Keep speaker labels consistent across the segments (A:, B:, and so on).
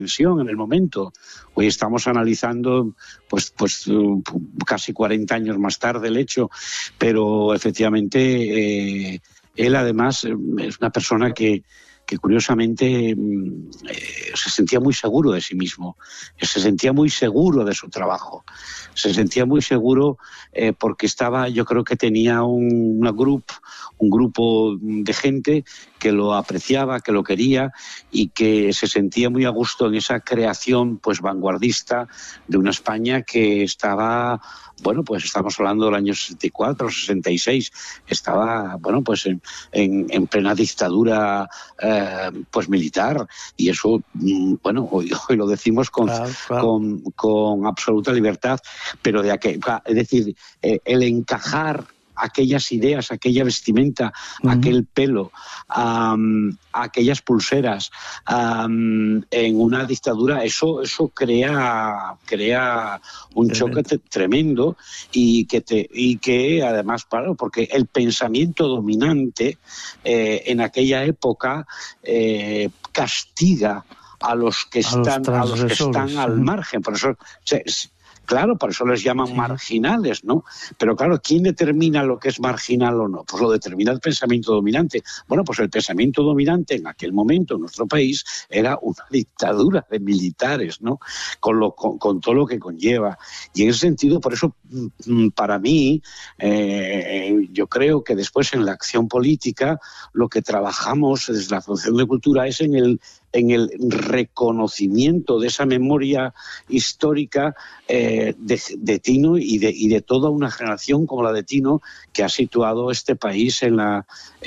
A: en el momento. Hoy estamos analizando pues casi 40 años más tarde el hecho, pero efectivamente él además es una persona que curiosamente se sentía muy seguro de sí mismo, se sentía muy seguro de su trabajo, se sentía muy seguro porque yo creo que tenía un grupo de gente que lo apreciaba, que lo quería y que se sentía muy a gusto en esa creación pues vanguardista de una España que estaba, bueno, pues estamos hablando del año 64, 66, estaba, bueno, pues en plena dictadura pues militar, y eso, bueno, hoy lo decimos con absoluta libertad, pero es decir, el encajar aquellas ideas, aquella vestimenta, aquel pelo, aquellas pulseras, en una dictadura, eso crea un choque tremendo y que además, claro, porque el pensamiento dominante en aquella época castiga a los que están al margen. Por eso claro, por eso les llaman marginales, ¿no? Pero claro, ¿quién determina lo que es marginal o no? Pues lo determina el pensamiento dominante. Bueno, pues el pensamiento dominante en aquel momento en nuestro país era una dictadura de militares, ¿no? Con todo lo que conlleva. Y en ese sentido, por eso, para mí, yo creo que después en la acción política lo que trabajamos desde la Fundación de Cultura es en el reconocimiento de esa memoria histórica de Tino y de toda una generación como la de Tino, que ha situado este país en la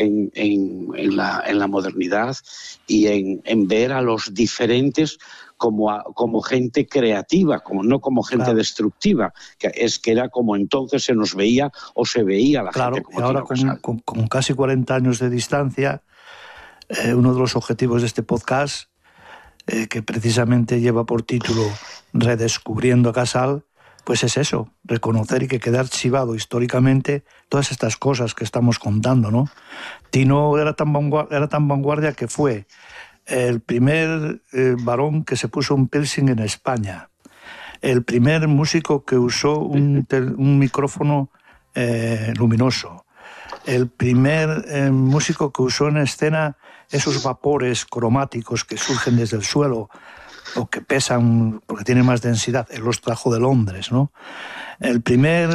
A: modernidad y en ver a los diferentes como gente creativa, no como gente destructiva, que era como entonces se nos veía o se veía la gente como
B: Tino Casal. Y ahora con casi 40 años de distancia, uno de los objetivos de este podcast, que precisamente lleva por título Redescubriendo a Casal, pues es eso, reconocer y que quede archivado históricamente todas estas cosas que estamos contando, ¿no? Tino era tan vanguardia que fue el primer varón que se puso un piercing en España, el primer músico que usó un micrófono luminoso, el primer músico que usó en escena esos vapores cromáticos que surgen desde el suelo o que pesan porque tienen más densidad. Él los trajo de Londres, ¿no? El primer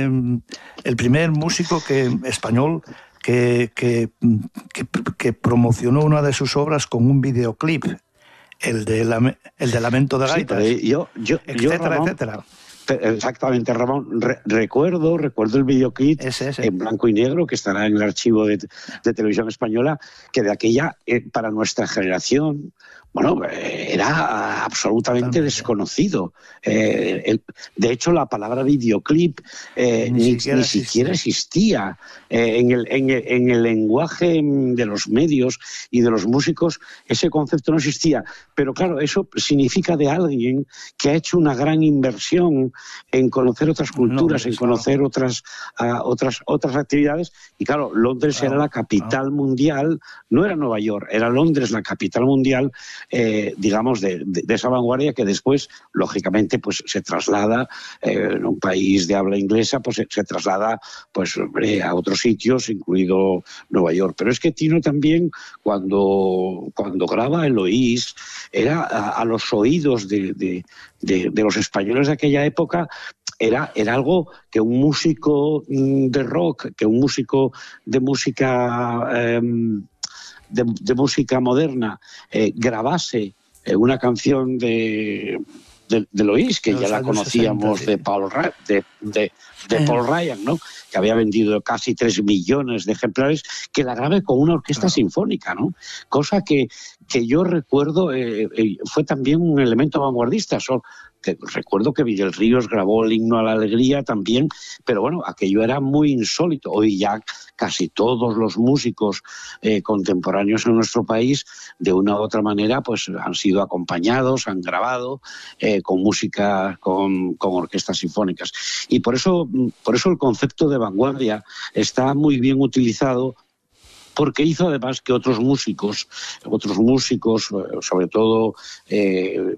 B: músico español que promocionó una de sus obras con un videoclip, el de Lamento de Gaitas, etcétera.
A: Exactamente, Ramón. Recuerdo el videoclip en blanco y negro, que estará en el archivo de Televisión Española, que de aquella, para nuestra generación, bueno, era absolutamente desconocido. De hecho, la palabra videoclip ni siquiera existía. En el lenguaje de los medios y de los músicos, ese concepto no existía. Pero claro, eso significa de alguien que ha hecho una gran inversión en conocer otras culturas, en conocer otras actividades. Y claro, Londres era la capital mundial, no era Nueva York, era Londres la capital mundial, digamos, de esa vanguardia, que después, lógicamente, pues se traslada en un país de habla inglesa, pues se traslada pues a otros sitios, incluido Nueva York. Pero es que Tino también, cuando graba Eloís, era a los oídos de los españoles de aquella época, era algo que un músico de rock, que un músico de música moderna grabase una canción de Eloís, que ya la conocíamos 60, de Paul Ryan, ¿no? Que había vendido casi 3 millones de ejemplares, que la grabe con una orquesta sinfónica, ¿no? Cosa que yo recuerdo fue también un elemento vanguardista. Que recuerdo que Miguel Ríos grabó el Himno a la Alegría también, pero bueno, aquello era muy insólito. Hoy ya casi todos los músicos contemporáneos en nuestro país, de una u otra manera, pues han sido acompañados, han grabado con música, con orquestas sinfónicas. Y por eso el concepto de vanguardia está muy bien utilizado, porque hizo además que otros músicos, sobre todo